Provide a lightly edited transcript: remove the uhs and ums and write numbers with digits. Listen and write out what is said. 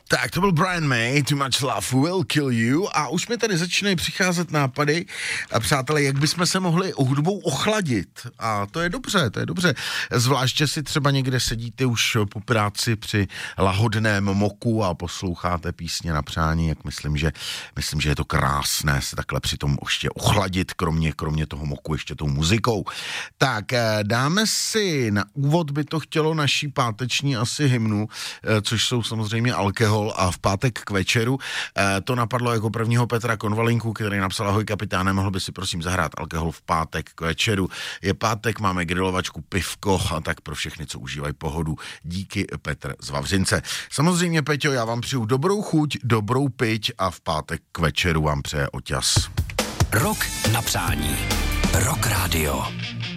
Tak to byl Brian May, Too Much Love Will Kill You a už mi tady začínají přicházet nápady, a přátelé, jak bychom se mohli hudbou ochladit a to je dobře, zvláště si třeba někde sedíte už po práci při lahodném moku a posloucháte písně na přání, jak myslím, že je to krásné se takhle přitom ještě ochladit, kromě toho moku ještě tou muzikou. Tak dáme si na úvod, by to chtělo, naší páteční asi hymnu, což jsou samozřejmě Alkohol a v pátek k večeru. To napadlo jako prvního Petra Konvalinku, který napsal: ahoj kapitáne, mohl by si prosím zahrát Alkohol v pátek k večeru. Je pátek, máme grilovačku, pivko a tak pro všechny, co užívají pohodu. Díky, Petr z Vavřince. Samozřejmě, Peťo, já vám přeju dobrou chuť, dobrou piť a v pátek k večeru vám přeje Oťas. Rok na přání. Rock Radio.